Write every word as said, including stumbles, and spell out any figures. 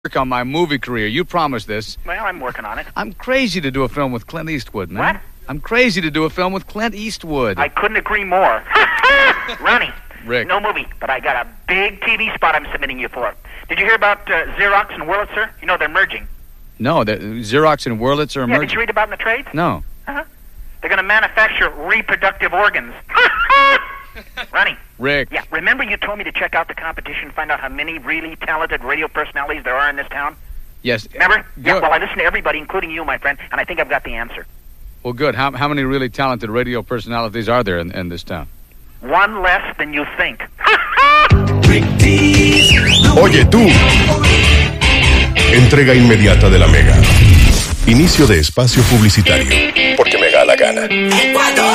work on my movie career. You promised this. Well, I'm working on it. I'm crazy to do a film with Clint Eastwood, man. What? I'm crazy to do a film with Clint Eastwood. I couldn't agree more. Ronnie, Rick. No movie, but I got a big T V spot I'm submitting you for. Did you hear about uh, Xerox and Wurlitzer? You know they're merging. No, the, Xerox and Wurlitzer are Yeah, merging. did you read about it in the trade? No. Uh-huh. They're going to manufacture reproductive organs. Ronnie. Rick. Yeah, remember you told me to check out the competition, find out how many really talented radio personalities there are in this town? Yes. Remember? Good. Yeah, well, I listened to everybody, including you, my friend, and I think I've got the answer. Well, good. How, how many really talented radio personalities are there in, in this town? One less than you think. Oye, tú. Entrega inmediata de la Mega. Inicio de espacio publicitario. Porque me da la gana.